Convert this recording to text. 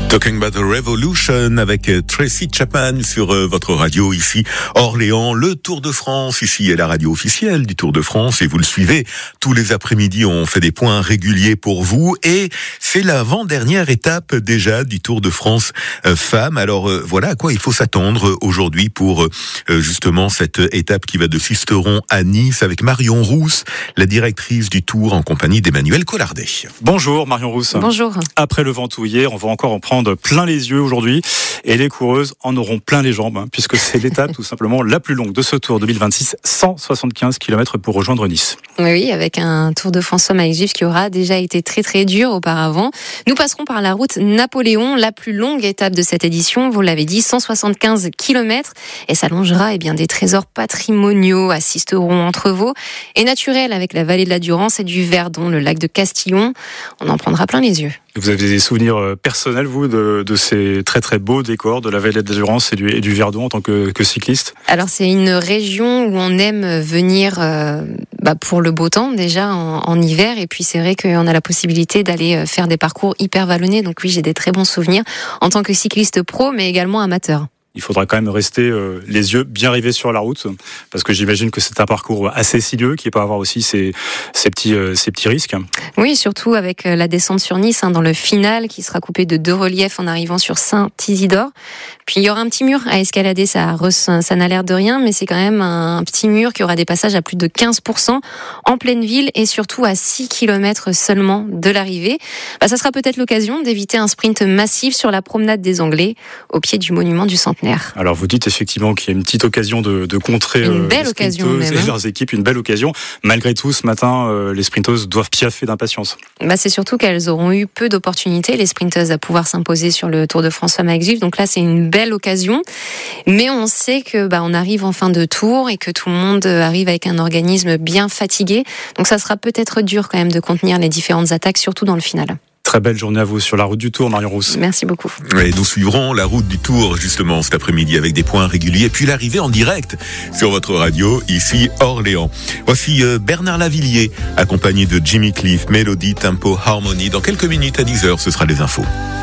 Talking about the Revolution avec Tracy Chapman sur votre radio ici, Orléans. Le Tour de France ici est la radio officielle du Tour de France et vous le suivez tous les après-midi. On fait des points réguliers pour vous et c'est l'avant-dernière étape déjà du Tour de France femmes. Alors voilà à quoi il faut s'attendre aujourd'hui pour justement cette étape qui va de Sisteron à Nice avec Marion Rousse, la directrice du Tour en compagnie d'Emmanuel Collardet. Bonjour Marion Rousse. Bonjour. Après le Ventoux hier, on va encore en prendre plein les yeux aujourd'hui et les coureuses en auront plein les jambes puisque c'est l'étape tout simplement la plus longue de ce Tour 2026, 175 km pour rejoindre Nice. Oui, avec un Tour de France Femmes avec Gif qui aura déjà été très très dur auparavant. Nous passerons par la route Napoléon, la plus longue étape de cette édition, vous l'avez dit, 175 km et s'allongera des trésors patrimoniaux à Sisteron, Entrevaux et naturels avec la vallée de la Durance et du Verdon, le lac de Castillon. On en prendra plein les yeux. Vous avez des souvenirs personnels, vous, de ces très très beaux décors de la vallée de la Durance et du Verdon en tant que cycliste? Alors c'est une région où on aime venir pour le beau temps déjà en hiver et puis c'est vrai qu'on a la possibilité d'aller faire des parcours hyper vallonnés. Donc oui, j'ai des très bons souvenirs en tant que cycliste pro mais également amateur. Il faudra quand même rester les yeux bien rivés sur la route, parce que j'imagine que c'est un parcours assez sinueux qui peut avoir aussi ses petits risques. Oui, surtout avec la descente sur Nice, dans le final, qui sera coupé de 2 reliefs en arrivant sur Saint-Isidore. Puis il y aura un petit mur à escalader, ça n'a l'air de rien, mais c'est quand même un petit mur qui aura des passages à plus de 15% en pleine ville et surtout à 6 km seulement de l'arrivée. Ça sera peut-être l'occasion d'éviter un sprint massif sur la promenade des Anglais, au pied du monument du Centenaire. Alors vous dites effectivement qu'il y a une petite occasion de contrer une belle les occasion sprinteuses même, et leurs équipes, une belle occasion. Malgré tout, ce matin, les sprinteuses doivent piaffer d'impatience. C'est surtout qu'elles auront eu peu d'opportunités, les sprinteuses, à pouvoir s'imposer sur le Tour de France Femmes avec Gif. Donc là, c'est une belle occasion. Mais on sait que on arrive en fin de tour et que tout le monde arrive avec un organisme bien fatigué. Donc ça sera peut-être dur quand même de contenir les différentes attaques, surtout dans le final. Très belle journée à vous sur la route du Tour, Marion Rousse. Merci beaucoup. Et nous suivrons la route du Tour justement cet après-midi avec des points réguliers puis l'arrivée en direct sur votre radio ici Orléans. Voici Bernard Lavilliers accompagné de Jimmy Cliff, Mélodie, Tempo, Harmony. Dans quelques minutes à 10h, ce sera les infos.